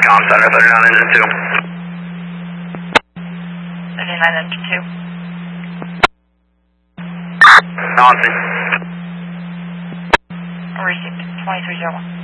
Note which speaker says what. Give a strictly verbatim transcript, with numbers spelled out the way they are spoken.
Speaker 1: Com Center, thirty-nine engine two.
Speaker 2: thirty-nine engine two.
Speaker 1: Balancing.
Speaker 2: Received, twenty-three zero one.